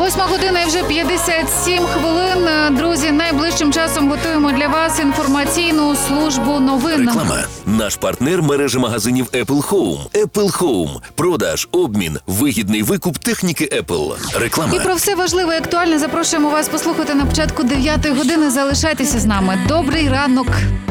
8 година і вже 57 хвилин. Друзі, найближчим часом готуємо для вас інформаційну службу новин. Реклама. Наш партнер – мережа магазинів Apple Home. Apple Home. Продаж, обмін, вигідний викуп техніки Apple. Реклама. І про все важливе і актуальне запрошуємо вас послухати на початку 9 години. Залишайтеся з нами. Добрий ранок.